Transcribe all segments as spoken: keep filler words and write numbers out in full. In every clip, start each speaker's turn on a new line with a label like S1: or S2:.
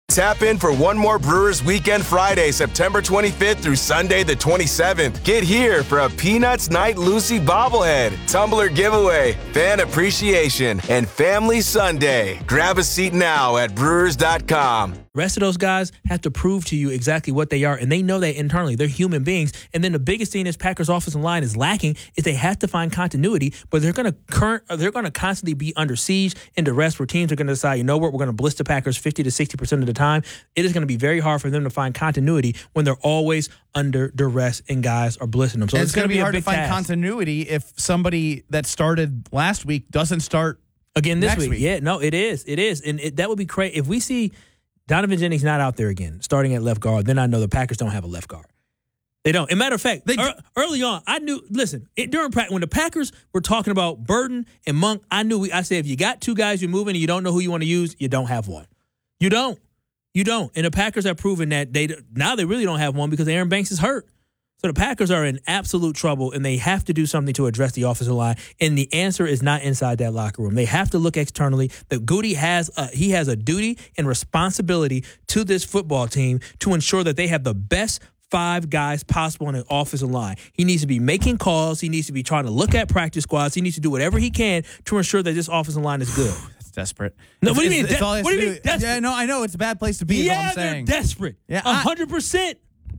S1: Tap in for one more Brewers Weekend Friday, September twenty-fifth through Sunday the twenty-seventh. Get here for a Peanuts Night Lucy bobblehead, tumbler giveaway, fan appreciation, and family Sunday. Grab a seat now at brewers dot com.
S2: The rest of those guys have to prove to you exactly what they are, and they know that internally. They're human beings. And then the biggest thing this Packers offensive line is lacking is they have to find continuity, but they're going to current, they're going to constantly be under siege and duress where teams are going to decide, you know what, we're going to blitz the Packers fifty to sixty percent of the time. It is going to be very hard for them to find continuity when they're always under duress and guys are blitzing them. So
S3: and
S2: it's,
S3: it's going to be,
S2: be
S3: hard to find
S2: task.
S3: continuity if somebody that started last week doesn't start
S2: again this
S3: next
S2: week.
S3: week.
S2: Yeah, no, it is. It is. And it, that would be crazy. If we see Donovan Jennings not out there again, starting at left guard, then I know the Packers don't have a left guard. They don't. As a matter of fact,
S3: They
S2: er, early on, I knew, listen, it, during practice, when the Packers were talking about Burden and Monk, I knew, we, I said, if you got two guys you're moving and you don't know who you want to use, you don't have one. You don't. You don't. And the Packers have proven that they now they really don't have one because Aaron Banks is hurt. So the Packers are in absolute trouble, and they have to do something to address the offensive line. And the answer is not inside that locker room. They have to look externally. That Goody has a, he has a duty and responsibility to this football team to ensure that they have the best five guys possible in the offensive line. He needs to be making calls. He needs to be trying to look at practice squads. He needs to do whatever he can to ensure that this offensive line is good.
S3: That's desperate.
S2: No, what do you
S3: It's-
S2: mean?
S3: it's
S2: De-
S3: all he
S2: what do
S3: has
S2: you
S3: to
S2: mean? Desperate?
S3: Yeah, no, I know it's a bad place to be. Is all
S2: Yeah,
S3: I'm saying.
S2: they're desperate.
S3: Yeah,
S2: A hundred percent.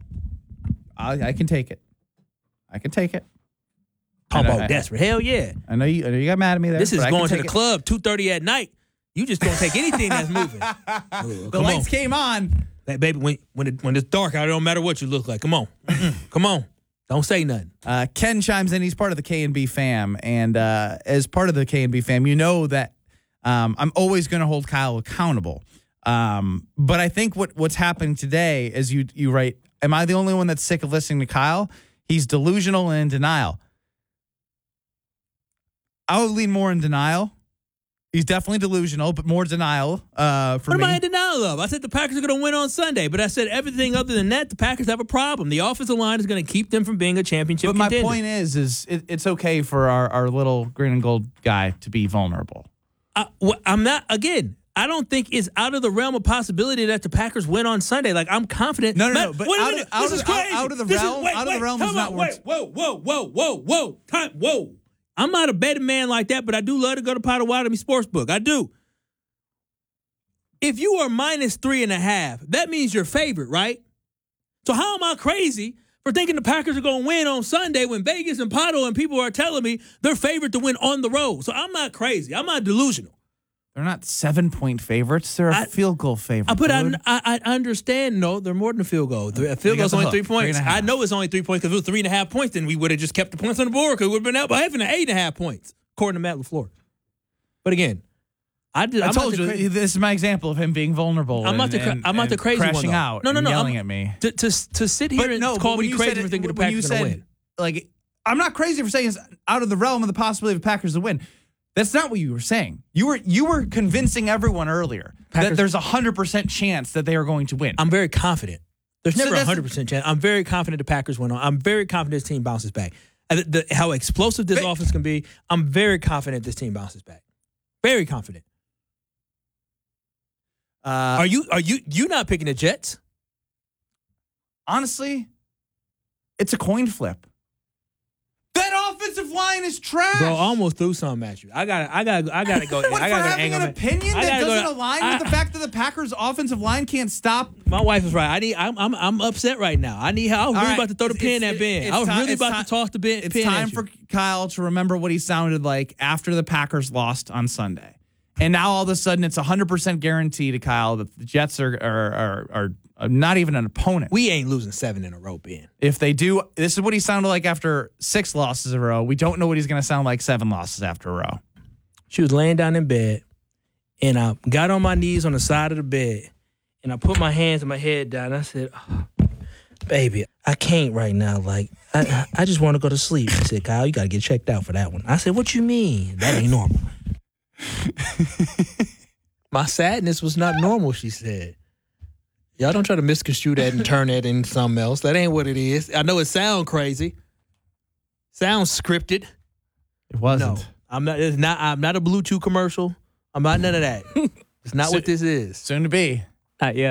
S3: I, I can take it. I can take it.
S2: Talk
S3: I know-
S2: about
S3: I-
S2: desperate. Hell yeah.
S3: I know you. I know you got mad at me there.
S2: This is
S3: but I can
S2: going to
S3: take
S2: the
S3: it.
S2: club two thirty at night. You just gonna take anything that's moving. Ugh,
S3: The
S2: come
S3: lights
S2: on.
S3: came on.
S2: Hey, baby, when when, it, when it's dark out, it don't matter what you look like. Come on. Mm-mm. Come on. Don't say nothing.
S3: Uh, Ken chimes in. He's part of the K and B fam, and uh, as part of the K and B fam, you know that um, I'm always going to hold Kyle accountable. Um, but I think what what's happening today is you you write. Am I the only one that's sick of listening to Kyle? He's delusional and in denial. I would lean more in denial. He's definitely delusional, but more denial uh, for
S2: What
S3: me.
S2: am I in denial of? I said the Packers are going to win on Sunday, but I said everything other than that, the Packers have a problem. The offensive line is going to keep them from being a championship
S3: But my
S2: contender.
S3: point is, is it, it's okay for our, our little green and gold guy to be vulnerable.
S2: I, well, I'm not, again, I don't think it's out of the realm of possibility that the Packers win on Sunday. Like, I'm confident.
S3: No, no,
S2: Man,
S3: no, but
S2: wait a
S3: out of-
S2: minute.
S3: out
S2: This
S3: of-
S2: is crazy.
S3: out of the
S2: This is-
S3: realm-
S2: wait,
S3: out of the
S2: wait,
S3: realm
S2: time
S3: is not
S2: out.
S3: worth-
S2: Wait, whoa, whoa, whoa, whoa, whoa. Time, whoa. I'm not a betting man like that, but I do love to go to Potawatomi Sportsbook. I do. If you are minus three and a half, that means you're favored, right? So how am I crazy for thinking the Packers are going to win on Sunday when Vegas and Pato and people are telling me they're favored to win on the road? So I'm not crazy. I'm not delusional.
S3: They're not seven-point favorites. They're a
S2: I-
S3: field goal favorite.
S2: I put I,
S3: dude.
S2: I I understand. No, they're more than a field goal. A field
S3: got
S2: goal's
S3: the
S2: only
S3: hook.
S2: three
S3: Three
S2: points.
S3: and a half.
S2: I know it's only three points because if it was three and a half points, then we would have just kept the points on the board because we would have been out by having an eight and a half points, according to Matt LaFleur. But again, I did.
S3: I
S2: I'm
S3: told
S2: not
S3: you,
S2: the cra-
S3: this is my example of him being vulnerable.
S2: I'm not
S3: and,
S2: the cra-
S3: and-
S2: I'm not the
S3: and
S2: crazy one.
S3: crashing
S2: though.
S3: out
S2: No, no,
S3: and
S2: no.
S3: yelling
S2: I'm-
S3: at me.
S2: To, to to sit here
S3: But
S2: and
S3: no,
S2: call
S3: but when
S2: me
S3: you
S2: crazy
S3: said it-
S2: for thinking the
S3: when you
S2: Packers are going to
S3: said,
S2: win.
S3: like, I'm not crazy for saying it's out of the realm of the possibility of Packers to win. That's not what you were saying. You were you were convincing everyone earlier
S2: Packers-
S3: that there's a hundred percent chance that they are going to win.
S2: I'm very confident. There's
S3: So
S2: never a
S3: that's-
S2: hundred percent chance. I'm very confident the Packers win on. I'm very confident this team bounces back. Uh, The, the, how explosive this
S3: But-
S2: offense can be, I'm very confident this team bounces back. Very confident.
S3: Uh,
S2: Are you are you you not picking the Jets?
S3: honestly, it's a coin flip. That offensive line is trash.
S2: Bro, I almost threw something at you. I got I got I got to go.
S3: What,
S2: I
S3: for
S2: got to
S3: having
S2: angle
S3: an opinion
S2: I
S3: that
S2: gotta go
S3: doesn't
S2: to-
S3: align
S2: I-
S3: with the fact that the Packers' offensive line can't stop.
S2: My wife is right. I need. I'm. I'm. I'm upset right now. I need. I was really
S3: right.
S2: about to throw the
S3: It's-
S2: pin at
S3: it's-
S2: Ben.
S3: it's
S2: I was
S3: ti-
S2: really
S3: it's
S2: about
S3: ti-
S2: to toss the Ben.
S3: It's
S2: pin
S3: time
S2: at you.
S3: for Kyle to remember what he sounded like after the Packers lost on Sunday. And now all of a sudden it's one hundred percent guarantee to Kyle that the Jets are are, are, are not even an opponent.
S2: We ain't losing seven in a row, Ben.
S3: If they do, this is what he sounded like after six losses in a row. We don't know what he's going to sound like seven losses after a row.
S2: She was laying down in bed, and I got on my knees on the side of the bed, and I put my hands and my head down. I said, oh, "Baby, I can't right now. Like, I, I just want to go to sleep." She said, "Kyle, you got to get checked out for that one." I said, "What you mean? That ain't normal." My sadness was not normal, she said. Y'all don't try to misconstrue that and turn that into something else. That ain't what it is. I know it sounds crazy. Sounds scripted.
S3: It wasn't.
S2: No, I'm not. It's not. I'm not a Bluetooth commercial. I'm not none of that. It's not what this is.
S3: Soon to be.
S4: Not yet.